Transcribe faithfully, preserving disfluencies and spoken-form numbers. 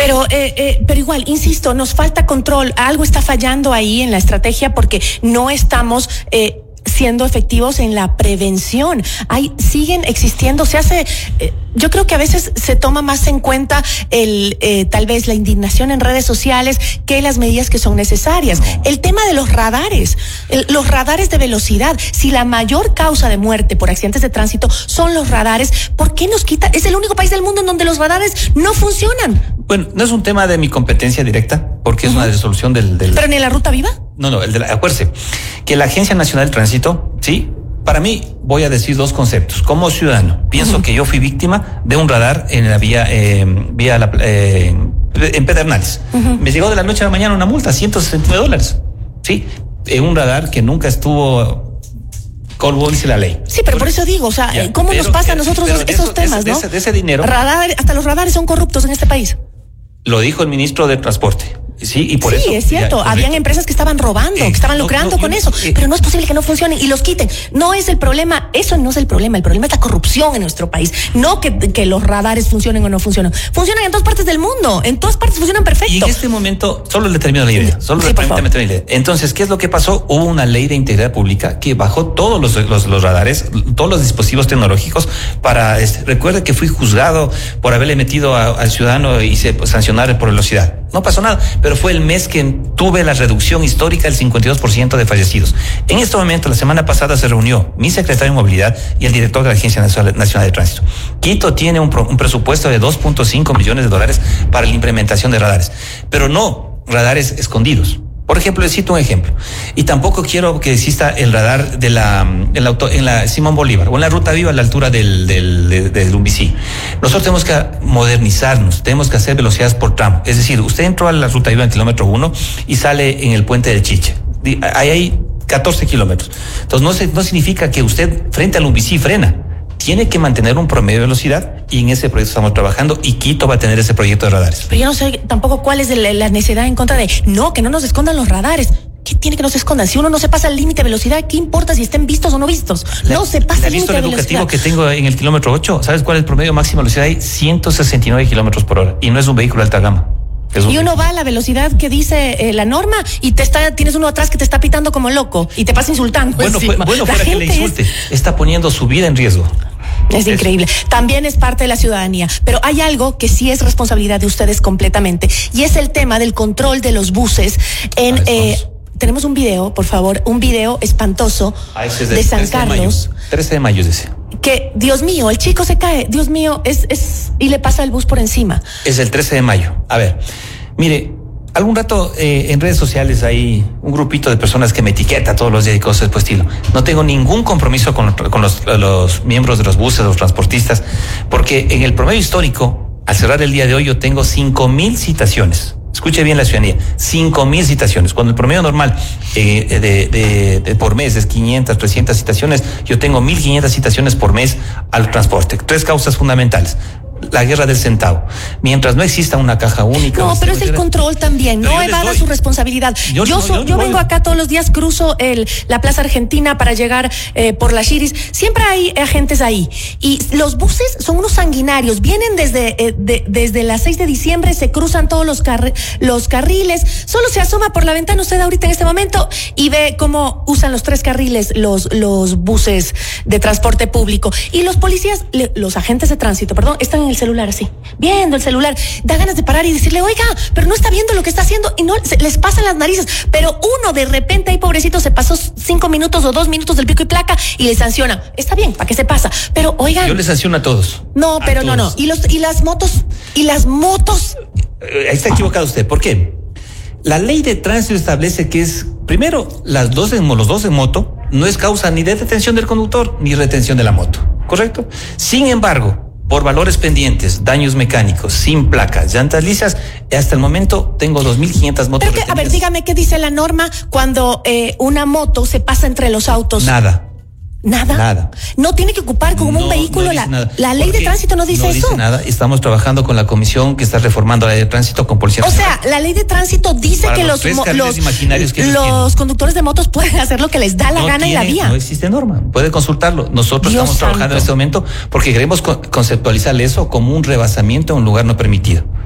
Pero, eh, eh, pero igual, insisto, nos falta control. Algo está fallando ahí en la estrategia porque no estamos eh, siendo efectivos en la prevención. Hay, siguen existiendo, se hace, eh, yo creo que a veces se toma más en cuenta el, eh, tal vez la indignación en redes sociales que las medidas que son necesarias. No. El tema de los radares, el, los radares de velocidad. Si la mayor causa de muerte por accidentes de tránsito son los radares, ¿por qué nos quita? Es el único país del mundo en donde los radares no funcionan. Bueno, no es un tema de mi competencia directa, porque es uh-huh. una resolución del, del... ¿Pero ni la ruta viva? No, no, el de la, acuérdese, que la Agencia Nacional de Tránsito, sí, para mí voy a decir dos conceptos. Como ciudadano, pienso uh-huh. que yo fui víctima de un radar en la vía, eh, vía la, eh, en Pedernales. Uh-huh. Me llegó de la noche a la mañana una multa, ciento sesenta y nueve dólares, sí, en un radar que nunca estuvo... Colbo dice la ley. Sí, pero por eso digo, o sea, ya, ¿cómo pero, nos pasa a nosotros esos eso, temas, de, no? De ese, de ese dinero. Radar, hasta los radares son corruptos en este país. Lo dijo el ministro de Transporte. Sí, y por sí, eso. Sí, es cierto. Ya, habían empresas que estaban robando, eh, que estaban lucrando no, no, con yo, eso. Eh, pero no es posible que no funcionen y los quiten. No es el problema. Eso no es el problema. El problema es la corrupción en nuestro país. No que, que los radares funcionen o no funcionan. Funcionan en todas partes del mundo. En todas partes funcionan perfecto. Y en este momento, solo le termino la idea. Solo sí, le termino la idea. Entonces, ¿qué es lo que pasó? Hubo una ley de integridad pública que bajó todos los, los, los radares, todos los dispositivos tecnológicos para, este, recuerde que fui juzgado por haberle metido a, al ciudadano y se pues, sancionar por velocidad. No pasó nada, pero fue el mes que tuve la reducción histórica del cincuenta y dos por ciento de fallecidos. En este momento, la semana pasada se reunió mi secretario de Movilidad y el director de la Agencia Nacional de Tránsito. Quito tiene un, pro, un presupuesto de dos punto cinco millones de dólares para la implementación de radares, pero no radares escondidos. Por ejemplo, les cito un ejemplo. Y tampoco quiero que exista el radar de la, en la, auto, en la Simón Bolívar o en la Ruta Viva a la altura del, del, del, del Lumbicí. Nosotros tenemos que modernizarnos, tenemos que hacer velocidades por tramo. Es decir, usted entró a la Ruta Viva en kilómetro uno y sale en el puente del Chiche. Ahí hay catorce kilómetros. Entonces, no, se, no significa que usted frente al Lumbicí frena. Tiene que mantener un promedio de velocidad y en ese proyecto estamos trabajando y Quito va a tener ese proyecto de radares. Pero yo no sé tampoco cuál es la, la necesidad en contra de, no, que no nos escondan los radares. ¿Qué tiene que no se escondan? Si uno no se pasa el límite de velocidad, ¿qué importa si estén vistos o no vistos? La, no se pasa el límite de velocidad. El educativo que tengo en el kilómetro ocho, ¿sabes cuál es el promedio máximo de velocidad? Hay ciento sesenta y nueve kilómetros por hora y no es un vehículo de alta gama. Y uno va a la velocidad que dice eh, la norma y te está, tienes uno atrás que te está pitando como loco y te pasa insultando. Bueno, fue, bueno fuera que le insulte, es... está poniendo su vida en riesgo. Es increíble. También es parte de la ciudadanía, pero hay algo que sí es responsabilidad de ustedes completamente y es el tema del control de los buses en... Eh, tenemos un video, por favor, un video espantoso ah, es de, de San Carlos. trece de mayo es ese. Que, Dios mío, el chico se cae, Dios mío, es, es, y le pasa el bus por encima. Es el trece de mayo. A ver, mire, algún rato eh, en redes sociales hay un grupito de personas que me etiqueta todos los días y cosas de este estilo. No tengo ningún compromiso con, con los, los miembros de los buses, los transportistas, porque en el promedio histórico, al cerrar el día de hoy, yo tengo cinco mil citaciones. Escuche bien la ciudadanía, cinco mil citaciones. Cuando el promedio normal eh, de, de, de por mes es quinientas, trescientas citaciones, yo tengo mil quinientas citaciones por mes al transporte. Tres causas fundamentales. La guerra del centavo. Mientras no exista una caja única. No, pero es el control también. No evada su responsabilidad. Yo, yo, so, yo, yo vengo acá todos los días, cruzo el, la Plaza Argentina para llegar eh, por la Chiris. Siempre hay agentes ahí. Y los buses son unos sanguinarios. Vienen desde, eh, de, desde las seis de diciembre, se cruzan todos los, car los carriles. Solo se asoma por la ventana usted ahorita en este momento y ve cómo usan los tres carriles los, los buses de transporte público. Y los policías, le, los agentes de tránsito, perdón, están en el celular así, viendo el celular, da ganas de parar y decirle, oiga, pero no está viendo lo que está haciendo y no se, les pasan las narices, pero uno de repente ahí pobrecito se pasó cinco minutos o dos minutos del pico y placa y le sanciona. Está bien, ¿para qué se pasa? Pero oigan. Yo les sanciono a todos. No, pero no, no. Y los, y las motos, y las motos. Ahí está equivocado usted. ¿Por qué? La ley de tránsito establece que es, primero, las dos en, los dos en moto, no es causa ni de detención del conductor ni retención de la moto. ¿Correcto? Sin embargo, por valores pendientes, daños mecánicos, sin placas, llantas lisas, hasta el momento tengo dos mil quinientas motos. Pero que, a ver, dígame qué dice la norma cuando eh, una moto se pasa entre los autos. Nada. Nada. Nada. No tiene que ocupar como no, un vehículo. No la, nada. la ley de tránsito no dice no eso. No dice nada. Estamos trabajando con la comisión que está reformando la ley de tránsito con Policía O Nacional. sea, la ley de tránsito dice Para que los, los, los, los, que los conductores de motos pueden hacer lo que les da la no gana tiene, en la vía. No existe norma. Puede consultarlo. Nosotros Dios estamos santo. trabajando en este momento porque queremos conceptualizar eso como un rebasamiento a un lugar no permitido.